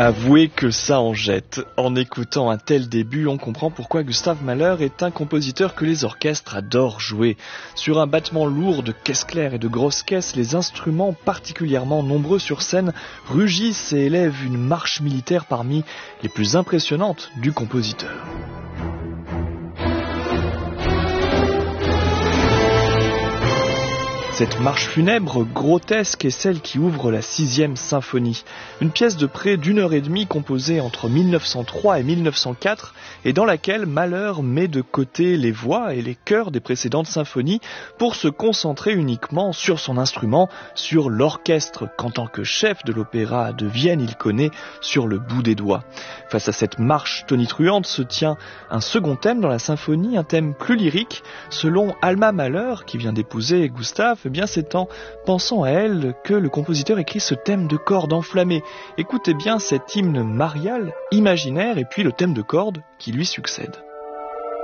Avouez que ça en jette. En écoutant un tel début, on comprend pourquoi Gustav Mahler est un compositeur que les orchestres adorent jouer. Sur un battement lourd de caisses claires et de grosses caisses, les instruments particulièrement nombreux sur scène rugissent et élèvent une marche militaire parmi les plus impressionnantes du compositeur. Cette marche funèbre grotesque est celle qui ouvre la 6e symphonie, une pièce de près d'1h30 composée entre 1903 et 1904 et dans laquelle Mahler met de côté les voix et les chœurs des précédentes symphonies pour se concentrer uniquement sur son instrument, sur l'orchestre qu'en tant que chef de l'opéra de Vienne il connaît sur le bout des doigts. Face à cette marche tonitruante se tient un second thème dans la symphonie, un thème plus lyrique. Selon Alma Mahler, qui vient d'épouser Gustav, eh bien c'est en pensant à elle que le compositeur écrit ce thème de cordes enflammées. Écoutez bien cet hymne marial, imaginaire, et puis le thème de cordes qui lui succède.